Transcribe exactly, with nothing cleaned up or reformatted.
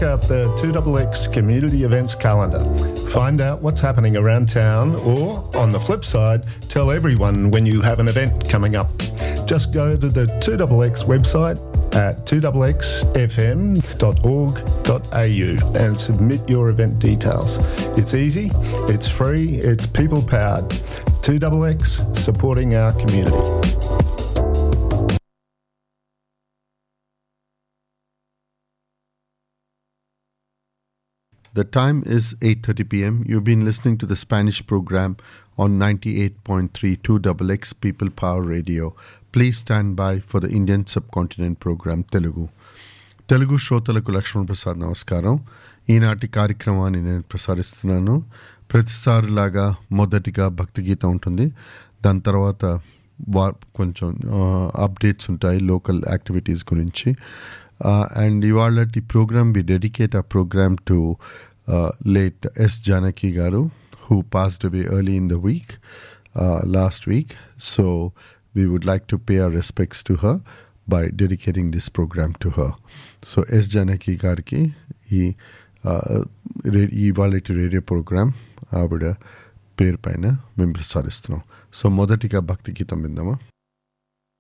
check out the two X X community events calendar. Find out what's happening around town, or on the flip side, tell everyone when you have an event coming up. Just go to the two X X website at two x x f m dot org dot a u and submit your event details. It's easy, it's free, it's people powered. two X X, supporting our community. The time is eight thirty p.m. You've been listening to the Spanish program on ninety-eight point three two X X People Power Radio. Please stand by for the Indian Subcontinent program Telugu. Telugu శ్రోతలకు లక్ష్మణ్ ప్రసాద్ నమస్కారం. ఈనాటి కార్యక్రమాన్ని నేను ప్రసారిస్తున్నాను. ప్రతిసారిలాగా మొదటిగా భక్తి గీతం ఉంటుంది. దాని తర్వాత వా కొంచెం అప్డేట్స్ ఉంటాయి లోకల్ యాక్టివిటీస్ గురించి. అండ్ ఇవాళటి ప్రోగ్రామ్ వి డెడికేట్ ఆ programme to late yes Janaki గారు, who passed away early in the week last week. So we would like to pay our respects to her by dedicating this program to her. So S Janaki gariki ee ee valeti radio program avida per paina mem prasaristunnam. So modatiga bhakti geetam vindama.